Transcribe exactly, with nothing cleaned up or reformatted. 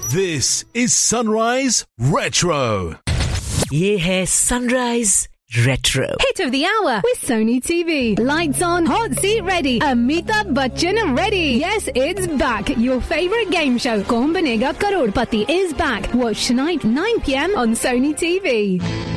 This is Sunrise Retro. ये है Sunrise Retro. Hit of the hour with Sony T V. Lights on, hot seat ready. Amitabh Bachchan ready. Yes, it's back. Your favorite game show, Kaun Banega Crorepati, is back. Watch tonight, nine p.m. on Sony T V.